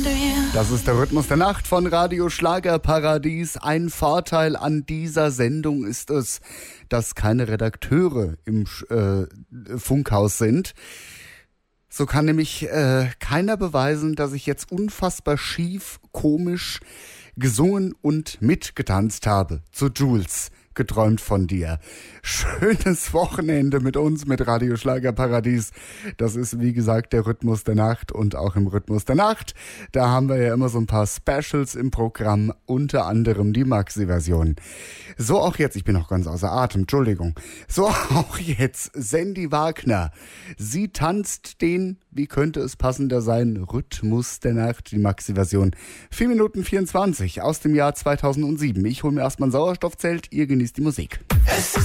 Das ist der Rhythmus der Nacht von Radio Schlagerparadies. Ein Vorteil an dieser Sendung ist es, dass keine Redakteure im Funkhaus sind. So kann nämlich keiner beweisen, dass ich jetzt unfassbar schief, komisch gesungen und mitgetanzt habe zu Jules. Geträumt von dir. Schönes Wochenende mit uns, mit Radio Schlagerparadies. Das ist, wie gesagt, der Rhythmus der Nacht und auch im Rhythmus der Nacht. Da haben wir ja immer so ein paar Specials im Programm, unter anderem die Maxi-Version. So auch jetzt, ich bin noch ganz außer Atem, Entschuldigung. So auch jetzt, Sandy Wagner. Sie tanzt den, wie könnte es passender sein, Rhythmus der Nacht, die Maxi-Version. 4 Minuten 24 aus dem Jahr 2007. Ich hole mir erstmal ein Sauerstoffzelt, ihr genießt die Musik.